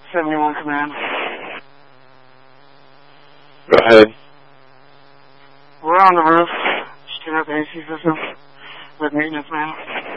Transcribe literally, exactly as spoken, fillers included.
seventy-one Command. Go ahead. We're on the roof. Just turn up the A C system with maintenance, man.